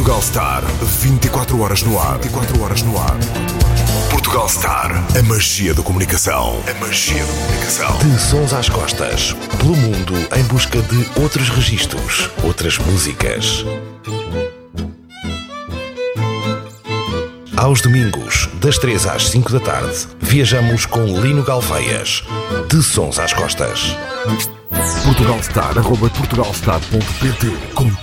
Portugal Star, 24 horas no ar. 24 horas no ar. Portugal Star, a magia da comunicação. A magia da comunicação. De sons às costas, pelo mundo em busca de outros registros, outras músicas. Aos domingos, das 3 às 5 da tarde, viajamos com Lino Galveias, de sons às costas. Portugalstar@portugalstar.pt, com